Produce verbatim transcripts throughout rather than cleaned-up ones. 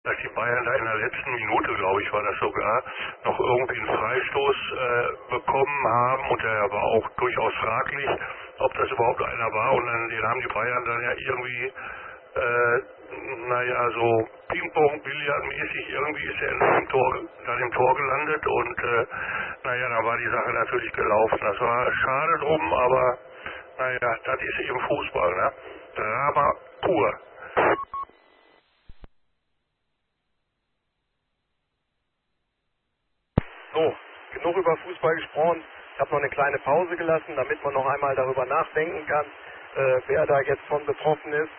dass die Bayern da in der letzten Minute, glaube ich, war das sogar, noch irgendwie einen Freistoß äh, bekommen haben und der war auch durchaus fraglich, ob das überhaupt einer war und dann, den haben die Bayern dann ja irgendwie, äh, naja, so Ping-Pong, Billardmäßig, irgendwie ist er in dem Tor, dann im Tor gelandet und äh, naja, da war die Sache natürlich gelaufen. Das war schade drum, aber naja, das ist eben Fußball, ne? Drama pur. So, genug über Fußball gesprochen. Ich habe noch eine kleine Pause gelassen, damit man noch einmal darüber nachdenken kann, äh, wer da jetzt von betroffen ist.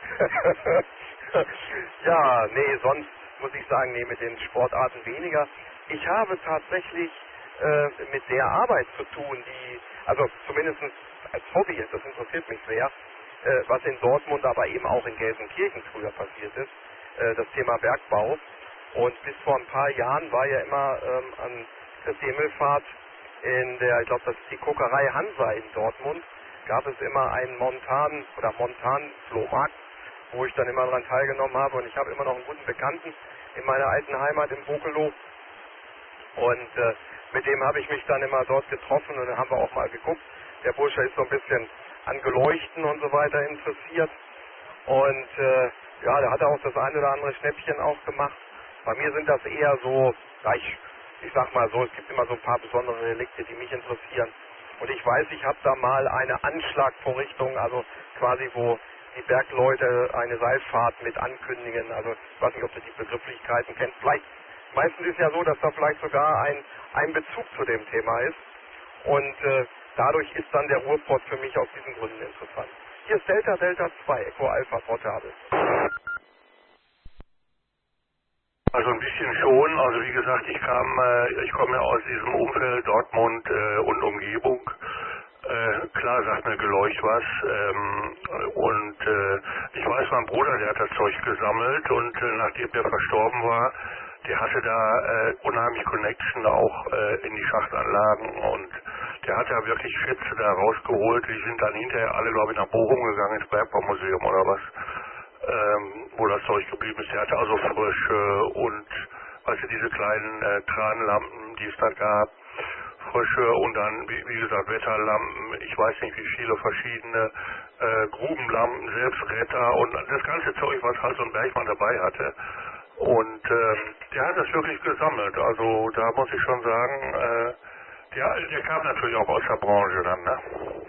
Ja, nee, sonst muss ich sagen, nee, mit den Sportarten weniger. Ich habe tatsächlich äh, mit der Arbeit zu tun, die, also zumindest als Hobby, das interessiert mich sehr, äh, was in Dortmund, aber eben auch in Gelsenkirchen früher passiert ist, äh, das Thema Bergbau. Und bis vor ein paar Jahren war ja immer ähm, an Christi Himmelfahrt in der, ich glaube, das ist die Kokerei Hansa in Dortmund, gab es immer einen Montan- oder Montan-Flohmarkt, wo ich dann immer daran teilgenommen habe. Und ich habe immer noch einen guten Bekannten in meiner alten Heimat in Bokelow. Und äh, mit dem habe ich mich dann immer dort getroffen und dann haben wir auch mal geguckt. Der Bursche ist so ein bisschen an Geleuchten und so weiter interessiert. Und äh, ja, der hat auch das eine oder andere Schnäppchen auch gemacht. Bei mir sind das eher so, ja, ich, ich sag mal so, es gibt immer so ein paar besondere Relikte, die mich interessieren. Und ich weiß, ich habe da mal eine Anschlagvorrichtung, also quasi wo die Bergleute eine Seilfahrt mit ankündigen. Also ich weiß nicht, ob du die Begrifflichkeiten kennst. Vielleicht, meistens ist ja so, dass da vielleicht sogar ein, ein Bezug zu dem Thema ist. Und äh, dadurch ist dann der Ruhrpott für mich aus diesen Gründen interessant. Hier ist Delta Delta zwei, Echo Alpha Portable. Also ein bisschen schon, also wie gesagt, ich kam, äh, ich komme ja aus diesem Umfeld Dortmund äh, und Umgebung. Äh, klar sagt mir Geleucht was ähm, und äh, ich weiß, mein Bruder, der hat das Zeug gesammelt und äh, nachdem der verstorben war, der hatte da äh, unheimlich Connection auch äh, in die Schachtanlagen und der hat da wirklich Schätze da rausgeholt. Die sind dann hinterher alle, glaube ich, nach Bochum gegangen, ins Bergbaumuseum oder was. Ähm, wo das Zeug geblieben ist. Der hatte also Frösche und, weißt du, diese kleinen äh, Kranlampen, die es da gab, Frösche und dann, wie, wie gesagt, Wetterlampen, ich weiß nicht wie viele verschiedene äh, Grubenlampen, Selbstretter und das ganze Zeug, was halt so ein Bergmann dabei hatte. Und äh, der hat das wirklich gesammelt. Also da muss ich schon sagen, äh, der, der kam natürlich auch aus der Branche dann, ne?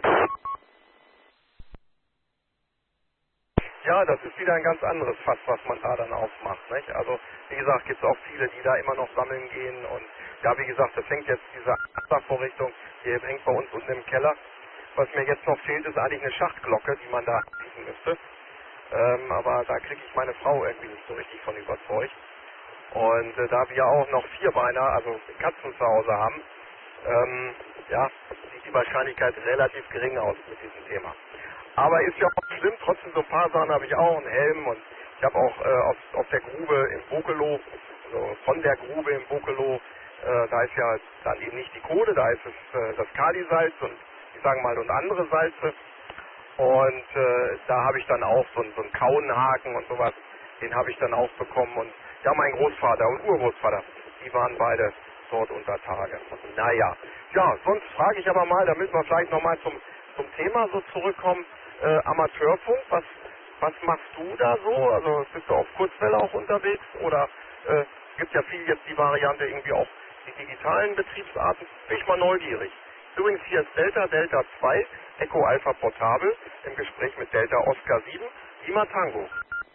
Ja, das ist wieder ein ganz anderes Fass, was man da dann aufmacht, nicht? Also, wie gesagt, gibt es auch viele, die da immer noch sammeln gehen und ja, wie gesagt, das hängt jetzt, diese Vorrichtung, die hängt bei uns unten im Keller. Was mir jetzt noch fehlt, ist eigentlich eine Schachtglocke, die man da schließen müsste. Ähm, aber da kriege ich meine Frau irgendwie nicht so richtig von überzeugt. Und äh, da wir auch noch Vierbeiner, also Katzen zu Hause haben, ähm, ja, sieht die Wahrscheinlichkeit relativ gering aus mit diesem Thema. Aber ist ja auch schlimm, trotzdem so ein paar Sachen habe ich auch, einen Helm und ich habe auch äh, auf, auf der Grube in Bokelow, also von der Grube in Bokelow, äh, da ist ja dann eben nicht die Kohle, da ist es äh, das Kalisalz und ich sage mal und andere Salze. Und äh, da habe ich dann auch so, so einen Kauenhaken und sowas, den habe ich dann auch bekommen. Und ja, mein Großvater und Urgroßvater, die waren beide dort unter Tage. Naja, ja, sonst frage ich aber mal, damit wir vielleicht nochmal zum, zum Thema so zurückkommen, äh, Amateurfunk, was, was machst du da so? Also bist du auf Kurzwelle auch unterwegs oder äh, gibt ja viel jetzt die Variante irgendwie auch die digitalen Betriebsarten? Bin ich mal neugierig. Übrigens hier ist Delta Delta zwei, Echo Alpha Portable, im Gespräch mit Delta Oscar sieben, Lima Tango.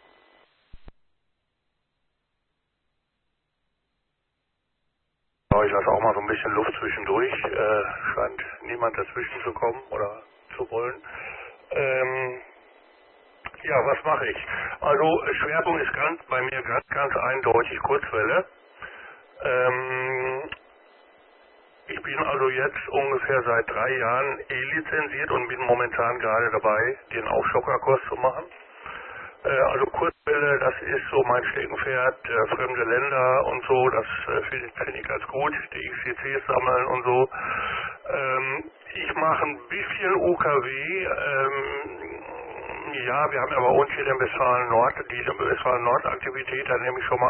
Ja, ich lasse auch mal so ein bisschen Luft zwischendurch, äh, scheint niemand dazwischen zu kommen oder zu wollen. Ähm, ja, was mache ich? Also Schwerpunkt ist ganz, bei mir ganz, ganz eindeutig Kurzwelle. Ähm, Ich bin also jetzt ungefähr seit drei Jahren E-lizenziert und bin momentan gerade dabei, den Aufstockerkurs zu machen. Äh, also Kurzwelle, das ist so mein Steckenpferd, äh, fremde Länder und so, das äh, finde ich, find ich ganz gut, die X C Cs sammeln und so. Ähm, ich mache ein bisschen U K W, ähm, ja, wir haben ja bei uns hier den Westfalen Nord, die Westfalen Nord Aktivität, da nehme ich schon mal